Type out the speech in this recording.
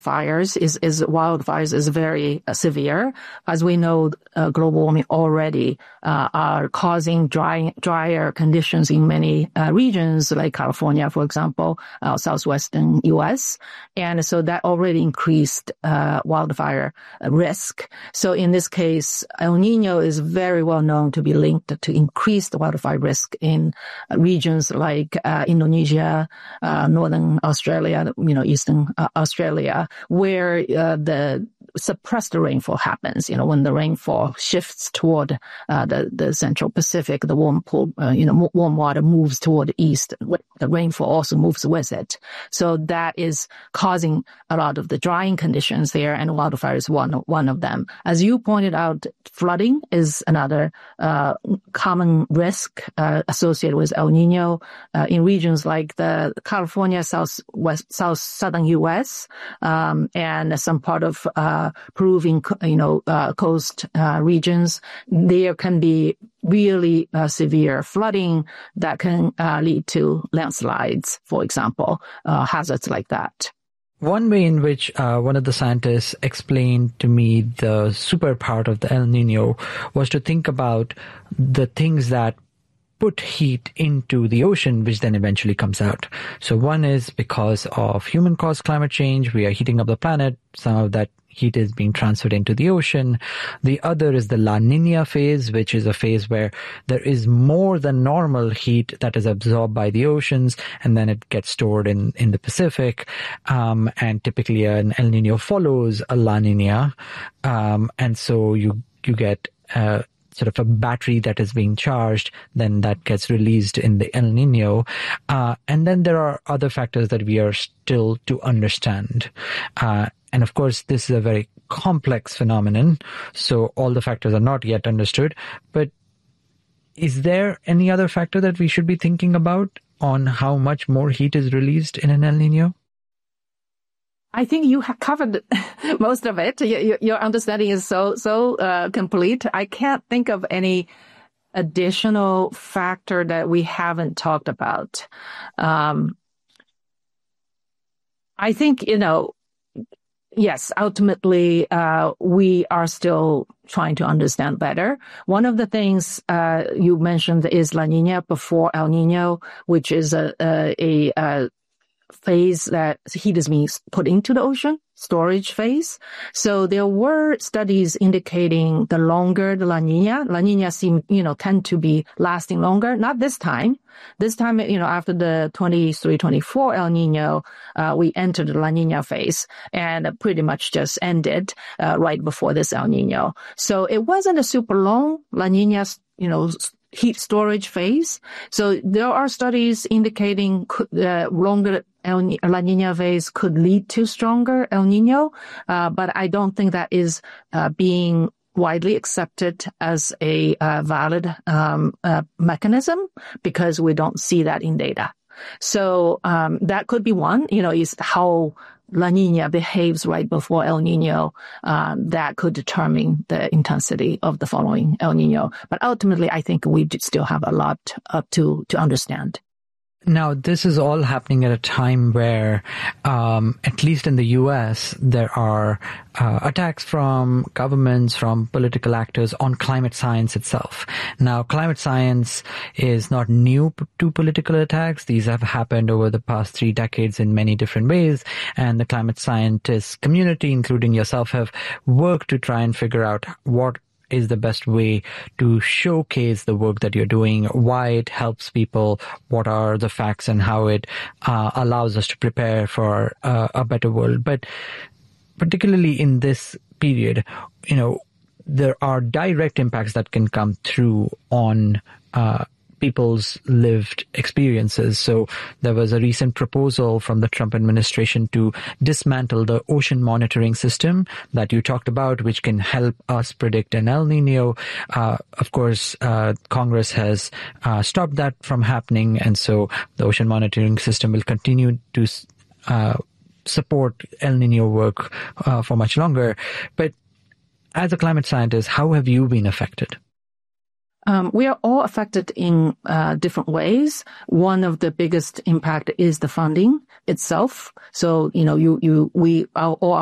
wildfires is very severe. As we know, global warming already are causing drier conditions in many regions, like California, for example, southwestern U.S. And so that already increased wildfire risk. So in this case, El Nino is very well known to be linked to increased wildfire risk in regions like Indonesia, northern Australia, eastern Australia, where the suppressed rainfall happens. When the rainfall shifts toward the Central Pacific, the warm water moves toward the east. The rainfall also moves with it. So that is causing a lot of the drying conditions there, and wildfire is one of them. As you pointed out, flooding is another common risk associated with El Nino in regions like the California, southern U.S., and some part of Peruvian, coast regions. There can be really severe flooding that can lead to landslides, for example, hazards like that. One way in which one of the scientists explained to me the super part of the El Nino was to think about the things that put heat into the ocean, which then eventually comes out. So one is because of human-caused climate change, we are heating up the planet. Some of that heat is being transferred into the ocean. The other is the La Nina phase, which is a phase where there is more than normal heat that is absorbed by the oceans, and then it gets stored in the Pacific. And typically an El Nino follows a La Nina. And so you get sort of a battery that is being charged, then that gets released in the El Nino. And then there are other factors that we are still to understand. And of course, this is a very complex phenomenon, so all the factors are not yet understood. But is there any other factor that we should be thinking about on how much more heat is released in an El Nino? I think you have covered most of it. Your understanding is so complete. I can't think of any additional factor that we haven't talked about. I think, yes, ultimately, we are still trying to understand better. One of the things you mentioned is La Nina before El Nino, which is a phase that heat is being put into the ocean, storage phase. So there were studies indicating the longer the La Nina tend to be lasting longer. Not this time. This time, after the 23-24 El Nino, we entered the La Nina phase and pretty much just ended right before this El Nino. So it wasn't a super long La Nina, heat storage phase. So there are studies indicating longer La Nina phase could lead to stronger El Nino, but I don't think that is being widely accepted as a valid mechanism, because we don't see that in data. So that could be one, is how La Nina behaves right before El Nino, that could determine the intensity of the following El Nino. But ultimately, I think we still have a lot to understand. Now, this is all happening at a time where, at least in the U.S., there are attacks from governments, from political actors on climate science itself. Now, climate science is not new to political attacks. These have happened over the past 3 decades in many different ways. And the climate scientist community, including yourself, have worked to try and figure out what is the best way to showcase the work that you're doing, why it helps people, what are the facts, and how it allows us to prepare for a better world. But particularly in this period, there are direct impacts that can come through on people's lived experiences. So there was a recent proposal from the Trump administration to dismantle the ocean monitoring system that you talked about, which can help us predict an El Nino. Of course, Congress has stopped that from happening, and so the ocean monitoring system will continue to support El Nino work for much longer. But as a climate scientist, how have you been affected? We are all affected in different ways. One of the biggest impact is the funding itself. So, we all